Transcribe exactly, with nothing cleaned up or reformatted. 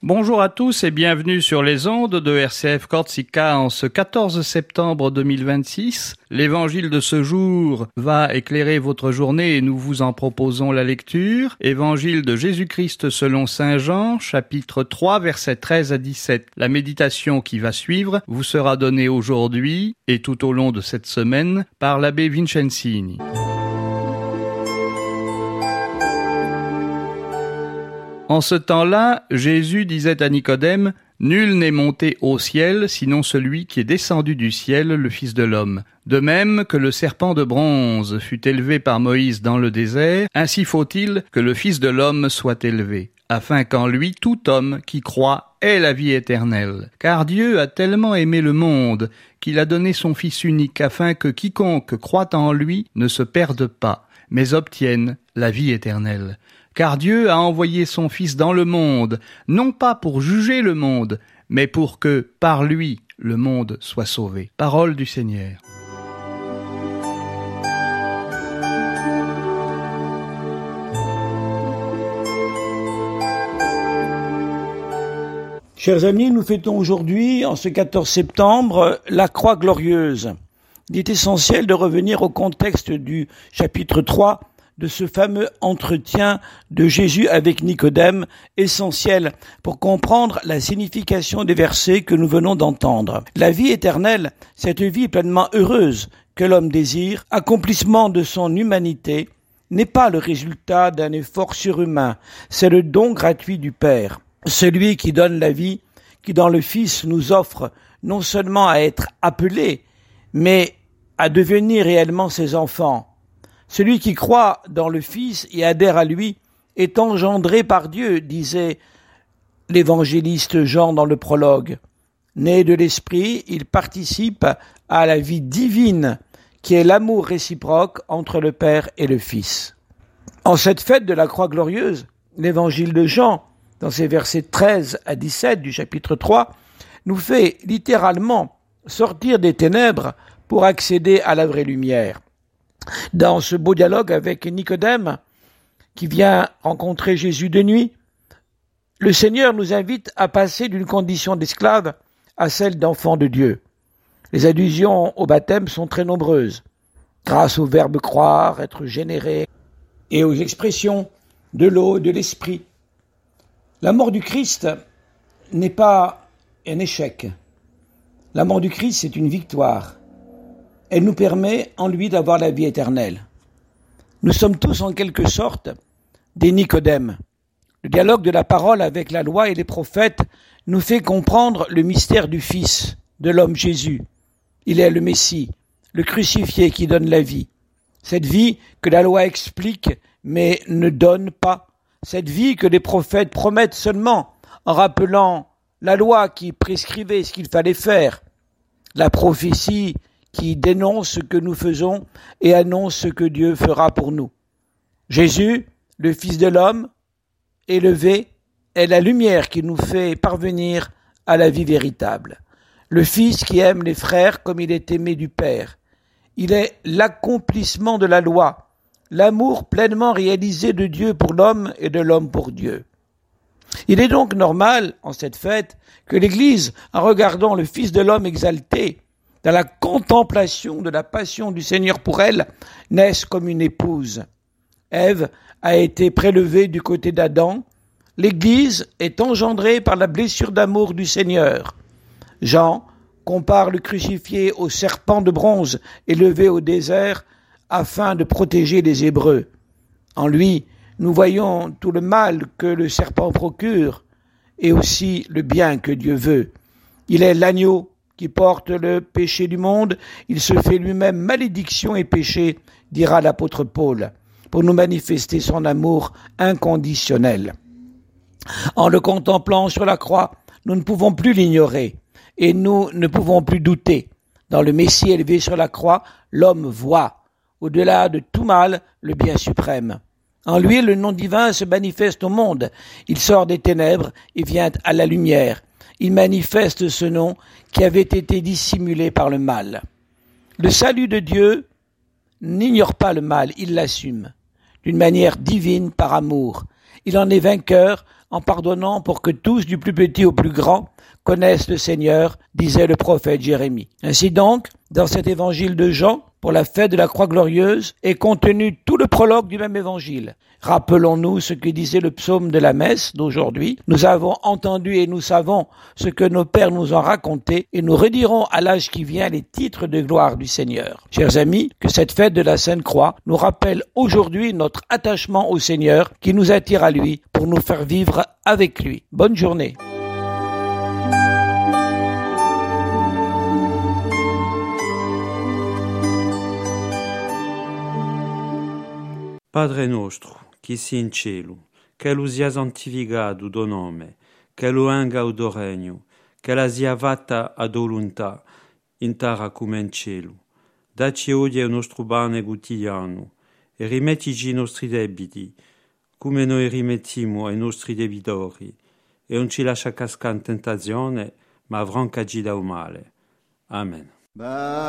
Bonjour à tous et bienvenue sur les ondes de R C F Corsica en ce quatorze septembre deux mille vingt-six. L'évangile de ce jour va éclairer votre journée et nous vous en proposons la lecture. Évangile de Jésus-Christ selon saint Jean, chapitre trois, versets treize à dix-sept. La méditation qui va suivre vous sera donnée aujourd'hui et tout au long de cette semaine par l'abbé Vincenzini. En ce temps-là, Jésus disait à Nicodème, « Nul n'est monté au ciel, sinon celui qui est descendu du ciel, le Fils de l'homme. De même que le serpent de bronze fut élevé par Moïse dans le désert, ainsi faut-il que le Fils de l'homme soit élevé, afin qu'en lui tout homme qui croit ait la vie éternelle. Car Dieu a tellement aimé le monde qu'il a donné son Fils unique, afin que quiconque croit en lui ne se perde pas, mais obtienne la vie éternelle. Car Dieu a envoyé son Fils dans le monde, non pas pour juger le monde, mais pour que, par lui, le monde soit sauvé. » Parole du Seigneur. Chers amis, nous fêtons aujourd'hui, en ce quatorze septembre, la Croix glorieuse. Il est essentiel de revenir au contexte du chapitre trois de ce fameux entretien de Jésus avec Nicodème, essentiel pour comprendre la signification des versets que nous venons d'entendre. La vie éternelle, cette vie pleinement heureuse que l'homme désire, accomplissement de son humanité, n'est pas le résultat d'un effort surhumain, c'est le don gratuit du Père. Celui qui donne la vie, qui dans le Fils nous offre non seulement à être appelés, mais à devenir réellement ses enfants. Celui qui croit dans le Fils et adhère à lui est engendré par Dieu, disait l'évangéliste Jean dans le prologue. Né de l'Esprit, il participe à la vie divine qui est l'amour réciproque entre le Père et le Fils. En cette fête de la Croix glorieuse, l'évangile de Jean, dans ses versets treize à dix-sept du chapitre trois, nous fait littéralement sortir des ténèbres pour accéder à la vraie lumière. Dans ce beau dialogue avec Nicodème, qui vient rencontrer Jésus de nuit, le Seigneur nous invite à passer d'une condition d'esclave à celle d'enfant de Dieu. Les allusions au baptême sont très nombreuses, grâce au verbe croire, être généré, et aux expressions de l'eau et de l'esprit. La mort du Christ n'est pas un échec. La mort du Christ, c'est une victoire. Elle nous permet en lui d'avoir la vie éternelle. Nous sommes tous en quelque sorte des Nicodèmes. Le dialogue de la parole avec la loi et les prophètes nous fait comprendre le mystère du Fils, de l'homme Jésus. Il est le Messie, le crucifié qui donne la vie. Cette vie que la loi explique mais ne donne pas. Cette vie que les prophètes promettent seulement en rappelant la loi qui prescrivait ce qu'il fallait faire. La prophétie qui dénonce ce que nous faisons et annonce ce que Dieu fera pour nous. Jésus, le Fils de l'homme, élevé, est la lumière qui nous fait parvenir à la vie véritable. Le Fils qui aime les frères comme il est aimé du Père. Il est l'accomplissement de la loi, l'amour pleinement réalisé de Dieu pour l'homme et de l'homme pour Dieu. Il est donc normal, en cette fête, que l'Église, en regardant le Fils de l'homme exalté, dans la contemplation de la passion du Seigneur pour elle, naissent comme une épouse. Ève a été prélevée du côté d'Adam. L'Église est engendrée par la blessure d'amour du Seigneur. Jean compare le crucifié au serpent de bronze élevé au désert afin de protéger les Hébreux. En lui, nous voyons tout le mal que le serpent procure et aussi le bien que Dieu veut. Il est l'agneau qui porte le péché du monde, il se fait lui-même malédiction et péché, dira l'apôtre Paul, pour nous manifester son amour inconditionnel. En le contemplant sur la croix, nous ne pouvons plus l'ignorer et nous ne pouvons plus douter. Dans le Messie élevé sur la croix, l'homme voit, au-delà de tout mal, le bien suprême. En lui, le nom divin se manifeste au monde. Il sort des ténèbres et vient à la lumière. Il manifeste ce nom qui avait été dissimulé par le mal. Le salut de Dieu n'ignore pas le mal, il l'assume, d'une manière divine par amour. Il en est vainqueur en pardonnant pour que tous, du plus petit au plus grand, connaissent le Seigneur, disait le prophète Jérémie. Ainsi donc, dans cet évangile de Jean, pour la fête de la croix glorieuse, est contenu tout le prologue du même évangile. Rappelons-nous ce que disait le psaume de la messe d'aujourd'hui. Nous avons entendu et nous savons ce que nos pères nous ont raconté et nous redirons à l'âge qui vient les titres de gloire du Seigneur. Chers amis, que cette fête de la Sainte Croix nous rappelle aujourd'hui notre attachement au Seigneur qui nous attire à lui pour nous faire vivre avec lui. Bonne journée. Padre nostro, chi si in cielo, che lo sia santificato do nome, che lo venga o do regno, che la sia fatta a do volontà, in terra come in cielo. Dacci oggi il nostro pane quotidiano, e rimettici i nostri debiti, come noi rimettiamo ai nostri debitori, e non ci lascia cascare in tentazione, ma affrancaci dal male. Amen.